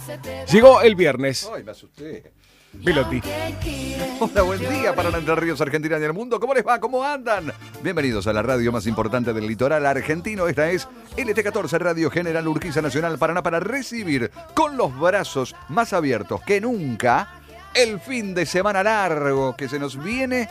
Llegó el viernes. Ay, me asusté. Velotti. Hola, buen día para Entre Ríos, Argentina y el mundo. ¿Cómo les va? ¿Cómo andan? Bienvenidos a la radio más importante del litoral argentino. Esta es LT14 Radio General Urquiza Nacional Paraná para recibir con los brazos más abiertos que nunca el fin de semana largo que se nos viene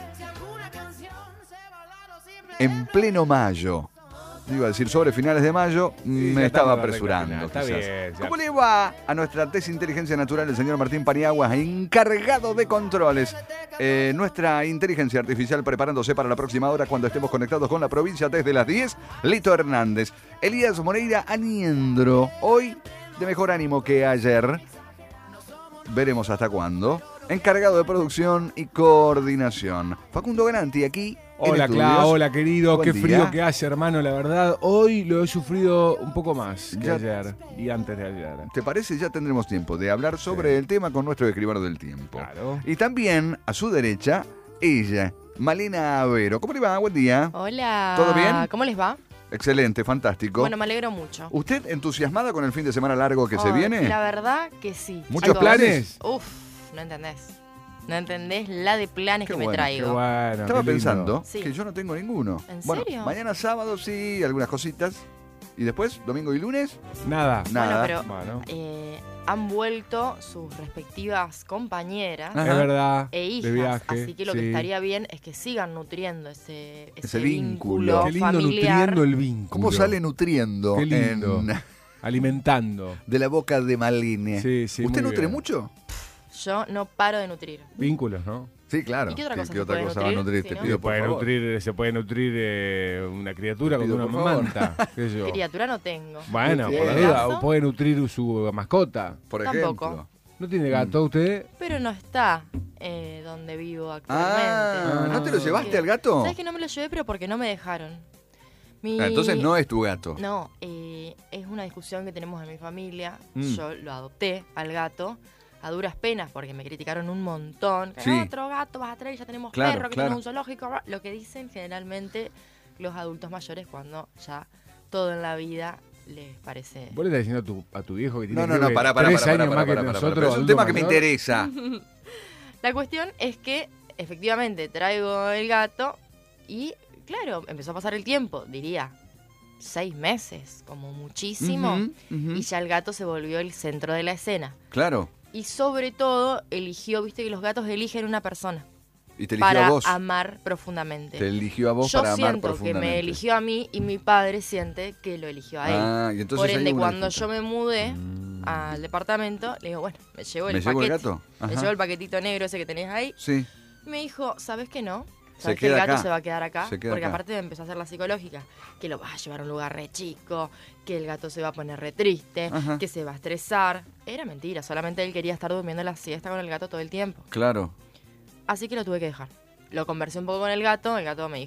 en pleno mayo. Iba a decir sobre finales de mayo, me estaba apresurando. Está bien, ¿Cómo le va a nuestra desinteligencia natural, el señor Martín Paniagua, encargado de controles? Nuestra inteligencia artificial preparándose para la próxima hora cuando estemos conectados con la provincia desde las 10. Lito Hernández, Elías Moreira Aniendro, hoy de mejor ánimo que ayer. Veremos hasta cuándo. Encargado de producción y coordinación, Facundo Gananti, aquí. Hola, Clau, hola, querido. Buen Qué frío día. que hace, hermano, la verdad. Hoy lo he sufrido un poco más que Ya. ayer y antes de ayer. ¿Te parece? Ya tendremos tiempo de hablar sobre el tema con nuestro escribano del tiempo. Claro. Y también, a su derecha, ella, Malena Avero. ¿Cómo le va? Buen día. Hola. ¿Todo bien? ¿Cómo les va? Excelente, fantástico. Bueno, me alegro mucho. ¿Usted entusiasmada con el fin de semana largo que se Ay, viene? La verdad que sí. ¿Muchos chicos. planes? Uf, no entendés. No entendés la de planes Qué que me bueno, Qué traigo. bueno. Estaba qué lindo. pensando Sí. que yo no tengo ninguno. ¿En Bueno, serio? mañana sábado sí, algunas cositas. ¿Y después, domingo y lunes? Nada. Nada. Bueno, Bueno, pero han vuelto sus respectivas compañeras Ajá. es verdad. e De hijas. viaje. Así que lo sí. que estaría bien es que sigan nutriendo ese Ese vínculo. vínculo Qué lindo familiar. nutriendo el vínculo. ¿Cómo sale nutriendo Qué lindo. en- Alimentando. de la boca de Malene? Sí, sí, ¿Usted muy nutre bien. mucho? Yo no paro de nutrir. Vínculos, ¿no? Sí, claro. ¿Y qué otra cosa ¿Qué se otra puede cosa va a nutrir? nutrir? Sí, Te ¿no? pido, Se por puede favor. nutrir una criatura Te cuando pido, uno por favor. amamanta. ¿Qué sé yo? Criatura no tengo. Bueno, Muy por la bien. duda, ¿Caso? puede nutrir su mascota. Por Tampoco. ejemplo. ¿No tiene gato usted? Pero no está donde vivo actualmente. Ah, ¿no te lo llevaste al gato? ¿Sabes que no me lo llevé, pero porque no me dejaron? Ah, entonces no es tu gato. No, es una discusión que tenemos en mi familia. Mm. Yo lo adopté al gato a duras penas porque me criticaron un montón. Sí. Otro gato vas a traer, ya tenemos Claro, perro, que claro. tenemos un zoológico. Lo que dicen generalmente los adultos mayores cuando ya todo en la vida les parece... ¿Vos le estás diciendo a tu viejo que tiene No, creo pará, que pará, 3 pará, años pará, más que pará, pará, nosotros? pero es un adulto tema que me mayor? interesa. La cuestión es que efectivamente traigo el gato y claro, empezó a pasar el tiempo, diría 6 meses, como muchísimo, Ujú, ujú. y ya el gato se volvió el centro de la escena. Claro. Y sobre todo eligió, viste que los gatos eligen una persona Y te eligió para a vos. amar profundamente. Te eligió a vos Yo para amar siento que profundamente. me eligió a mí y mi padre siente que lo eligió a él. Ah, y entonces Por hay ende, una cuando disputa. yo me mudé al departamento, le digo, bueno, me llevo el ¿Me llevo paquete. el gato? Me Ajá. llevo el paquetito negro ese que tenés ahí. Sí. Me dijo, ¿sabes qué no? Se ¿Sabes que el queda gato acá. se va a quedar acá? Se queda Porque acá. aparte me empezó a hacer la psicológica. Que lo vas a llevar a un lugar re chico, que el gato se va a poner re triste, Ajá. que se va a estresar. Era mentira, solamente él quería estar durmiendo la siesta con el gato todo el tiempo. Claro. Así que lo tuve que dejar. Lo conversé un poco con el gato me dijo,